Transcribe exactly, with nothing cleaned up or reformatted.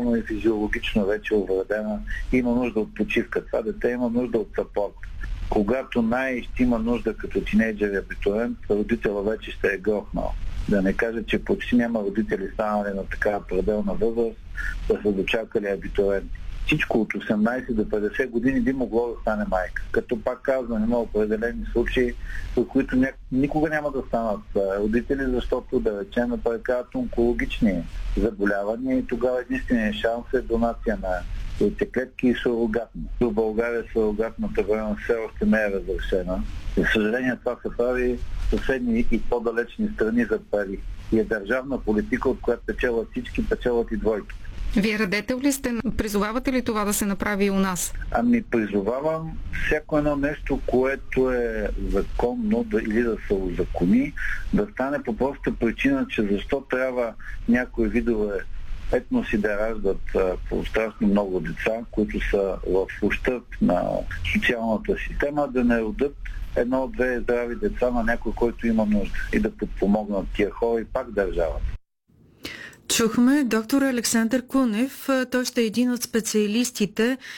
хормонално и физиологично вече увредена, има нужда от почивка. Това дете има нужда от сапорт. Когато най-ще има нужда като тинейджър и абитуриент, родителя вече ще е грохнал. Да не кажа, че почти няма родители станали на такава пределна възраст да са дочакали абитуриенти. Всичко от осемнайсет до петдесет години би могло да стане майка. Като пак казвам, има определени случаи, в които ня... никога няма да станат родители, защото да речем прекарат онкологични заболявания и тогава единственият шанс е донация на яйцеклетки и сурогатно. В България сурогатната време все още не е разрешена. За съжаление това се прави в съседни и по-далечни страни за пари. И е държавна политика, от която печелят всички, печелят и двойки. Вие радетел ли сте? Призовавате ли това да се направи и у нас? Ами призовавам всяко едно нещо, което е законно да, или да се узакони, да стане по проста причина, че защо трябва някои видове етноси да раждат а, по страшно много деца, които са в ущърб на социалната система, да не родят едно-две здрави деца на някой, който има нужда и да подпомогнат тия хора и пак държавата. Чухме доктор Александър Кунев. Той ще е един от специалистите